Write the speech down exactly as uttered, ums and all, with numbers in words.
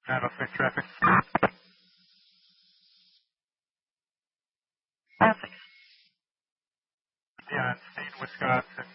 nine oh six traffic. Traffic. Yeah, in State, Wisconsin,